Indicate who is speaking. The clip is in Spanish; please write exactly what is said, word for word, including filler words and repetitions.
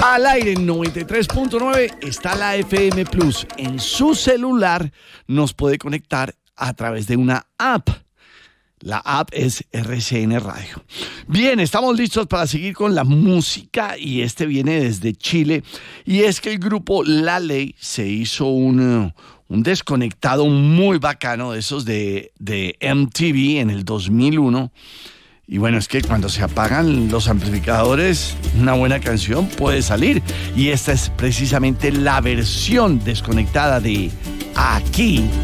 Speaker 1: Al aire en noventa y tres punto nueve está la F M Plus. En su celular nos puede conectar a través de una app. La app es R C N Radio. Bien, estamos listos para seguir con la música y este viene desde Chile. Y es que el grupo La Ley se hizo un, un desconectado muy bacano de esos de, de M T V en el dos mil uno. Y bueno, es que cuando se apagan los amplificadores, una buena canción puede salir. Y esta es precisamente la versión desconectada de Aquí